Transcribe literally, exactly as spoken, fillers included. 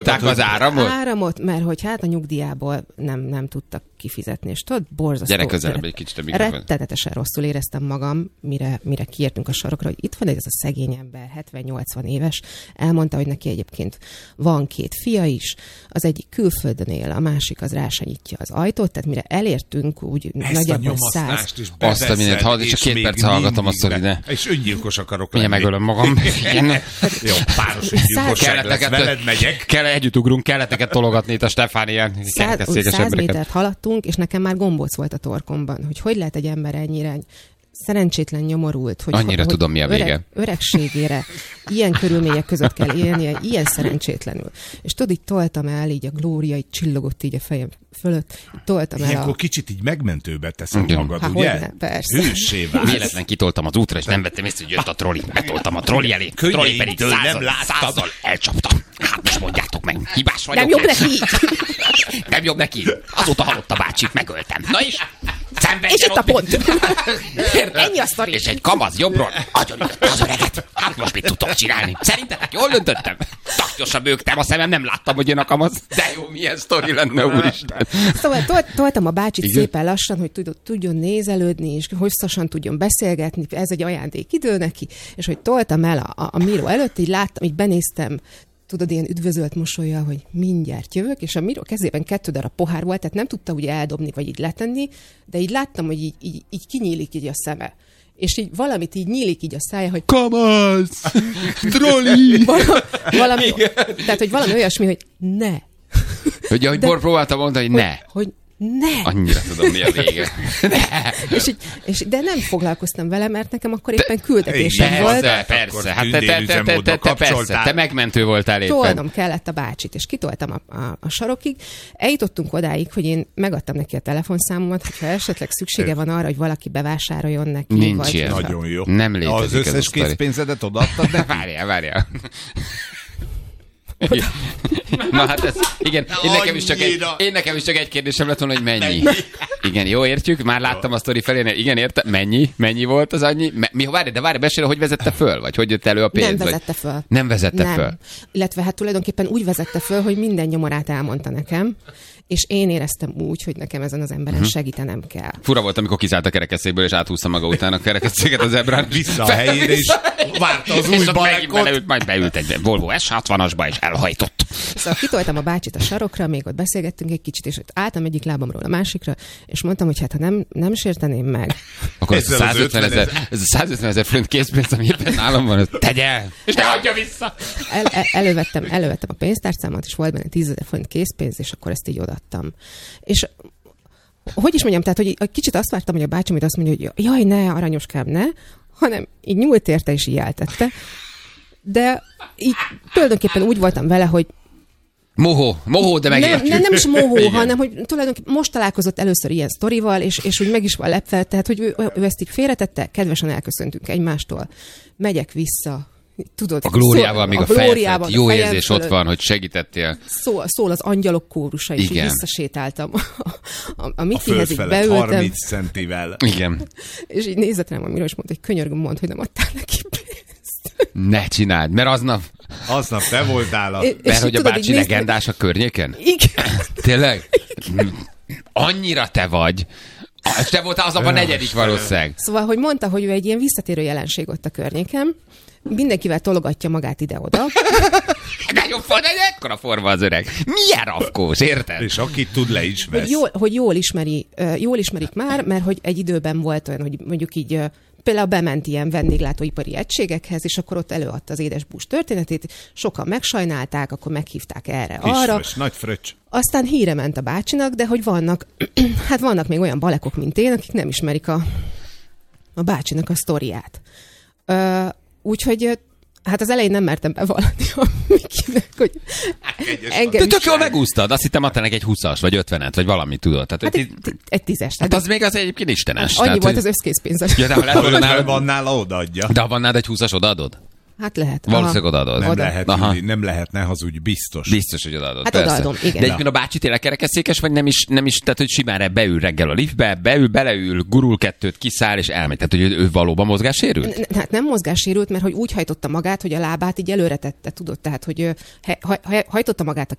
Kapták az áramot? Áramot, mert hogy hát a nyugdíjából nem, nem tudtak kifizetni, és tudod, borzasztó. Gyere közelebb egy kicsit a mikrofon. Rettenetesen rosszul éreztem magam, mire, mire kiértünk a sarokra, hogy itt van ez a szegény ember, hetven-nyolcvan éves, elmondta, hogy neki egyébként van két fia is, az egyik külföldön él, a másik az rá se nyitja az ajtót, tehát mire elértünk, úgy ezt nagyjából száz. Azt a mindent hallod, és a két perc hallgatom a sztori, de... És öngyilkos akarok lenni. Mindjárt megölöm magam. Jó, páros öngyilkosság lesz, veled megyek. Kell, együtt ugrunk, kellett neked tologatni itt a Stefánián. Száz métert haladtunk, és nekem már gombóc volt a torkomban, hogy hogy lehet egy ember ennyire szerencsétlen nyomorult, hogy, annyira hogy tudom, mi a vége. Öreg, öregségére ilyen körülmények között kell élnie, ilyen szerencsétlenül. És tudod, így toltam el, így a glória, így csillogott így a fejem fölött, így toltam el ilyenkor a... kicsit így megmentőbe teszem magad, Há, ugye? Hogyne, persze. Hőssé válsz. Véletlen kitoltam az útra, és nem vettem észre, hogy jött a troli. Betoltam a troli elé. Troli pedig százal, százal elcsaptam. Hát most mondjátok meg, hibás vagyok. Nem jobb neki így. Nem jobb neki. Azóta halott a bácsit, megöltem. Na és? Szenvedjen és itt a pont. Ennyi a sztori. És egy kamasz jobbról agyonütötte az öreget. Hát most mit tudtok csinálni? Szerintetek jól döntöttem? Taktyosan bőgtem a szemem, nem láttam, hogy jön a kamasz. De jó, milyen sztori lenne, úristen. Szóval tolt, toltam a bácsit igen? szépen lassan, hogy tudjon nézelődni, és hosszasan tudjon beszélgetni. Ez egy ajándék idő neki. És hogy toltam el a, a, a Miro előtt, így láttam, így benéztem, tudod, ilyen üdvözölt mosollyal, hogy mindjárt jövök, és a Miro kezében kettő darab pohár volt, tehát nem tudta ugye eldobni, vagy így letenni, de így láttam, hogy így, így, így kinyílik így a szeme. És így valamit így nyílik így a szája, hogy kamasz! Troli! valami, valami tehát, hogy valami olyasmi, hogy ne. Hogy ahogy Bor próbálta mondani, hogy, hogy ne. Hogy ne. Annyira tudom, mi a vége. és így, és, de nem foglalkoztam vele, mert nekem akkor éppen küldetésem persze, volt. Persze, persze. Hát te, te, te, te, te, te, persze. Te megmentő voltál éppen. Tolnom kellett a bácsit, és kitoltam a, a, a sarokig. Eljutottunk odáig, hogy én megadtam neki a telefonszámomat, hogyha esetleg szüksége van arra, hogy valaki bevásároljon neki. Nincs vagy ilyen. Nagyon jó. Nem létezik. Az összes készpénzedet odaadtad neki? Várjál, várjál. Na hát ez, igen, én nekem, is csak egy, én nekem is csak egy kérdésem lett volna, hogy mennyi. mennyi. Igen, jó, értjük, már láttam a sztori felén, igen, érte, mennyi, mennyi volt az annyi? Me, mi, várj, de várj, besélj, hogy vezette föl, vagy hogy jött elő a pénz? Nem vezette föl. Nem vezette nem. föl. Illetve hát tulajdonképpen úgy vezette föl, hogy minden nyomorát elmondta nekem, és én éreztem úgy, hogy nekem ezen az emberen uh-huh. segítenem kell. Fura volt, amikor kiszállt a kerekesszékből, és áthúzta maga után a kerekesszéket az ebrán. Vissza a helyére, és várta az új balekot. Majd beült egy Volvo S hatvanas-ba, és elhajtott. Szóval kitoltam a bácsit a sarokra, még ott beszélgettünk egy kicsit, és ott álltam egyik lábamról a másikra, és mondtam, hogy hát ha nem, nem sérteném meg. Akkor ez, ez, a százötven ezer, ez a százötven ezer forint készpénz, ami éppen nálam van, tegye el, és ne adja vissza. El, el, elővettem, elővettem a pénztárcámat, és volt benne tízezer forint készpénz, és akkor ezt így odaadtam. És hogy is mondjam, tehát, hogy egy kicsit azt vártam, hogy a bácsi majd azt mondja, hogy jaj, ne, aranyoskám, ne, hanem így nyúlt érte, és így eltette. De így tulajdonképpen úgy voltam vele, hogy mohó, mohó, de megértjük. Nem, nem is mohó, hanem hogy tulajdonképpen most találkozott először ilyen sztorival, és, és úgy meg is van lepve, tehát hogy ő, ő ezt így félretette, kedvesen elköszöntünk egymástól, megyek vissza. Tudod, a glóriával, még a, a glóriával, jó érzés ott van, hogy segítettél. Szól, szól az angyalok kórusa, és így visszasétáltam. A, a, a Mikihez így beültem. harminc centivel. Igen. És így nézett rám, amiről is mondta, hogy könyörgöm, mondd, hogy nem adtál neki pénzt. Ne csináld, mert aznap... Aznap te voltál a... És, mert és hogy a bácsi nézd... legendás a környéken? Igen. Tényleg? Igen. Annyira te vagy. És te voltál aznap a negyedik valószínűleg. Szóval, hogy mondta, hogy ő egy ilyen visszatérő jelenség ott a környéken, mindenkivel tologatja magát ide-oda. Nagyon fog, egy ekkora forma az öreg. Milyen rafkós, érted? És akit tud, le is vesz. Hogy jól, hogy jól, ismeri, jól ismerik már, mert hogy egy időben volt olyan, hogy mondjuk így például bement ilyen vendéglátóipari egységekhez, és akkor ott előadta az édesbús történetét, sokan megsajnálták, akkor meghívták erre, arra. Kisfröcs, nagy fröccs. Aztán híre ment a bácsinak, de hogy vannak, hát vannak még olyan balekok, mint én, akik nem ismerik a, a bácsinak a sztoriát. Ö, úgyhogy hát az elején nem mertem bevallani a Mikinek, hogy engem... De tök jól megúsztad, azt hittem adta neki egy húszas, vagy ötvenet, vagy valami, tudod. Tehát, hát egy, egy tízes. Hát az még az egyébként istenes. Annyi tehát, volt hogy... az összkészpénz. Ja, de ha lett volna nála... van nála, odaadja. De ha van nálad egy húszas, odaadod? Hát lehet. Valószínűleg odaadod. Nem Oda. lehet, Júli, nem lehet, ne hazudj, biztos. Biztos, hogy odaadod. Hát persze. odaadom, igen. De egyébként a bácsi tényleg kerekesszékes, vagy nem is, nem is, tehát hogy simán beül reggel a liftbe, beül, beleül, gurul kettőt, kiszáll és elmegy. Tehát, hogy ő, ő valóban mozgássérült? Hát nem mozgássérült, mert hogy úgy hajtotta magát, hogy a lábát így előre tette, tudod? Tehát, hogy ha, ha, hajtotta magát a